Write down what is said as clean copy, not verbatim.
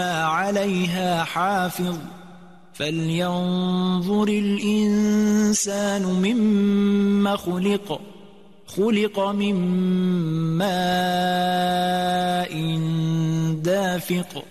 عليها حافظ فلينظر الإنسان مما خلق من ماء دافق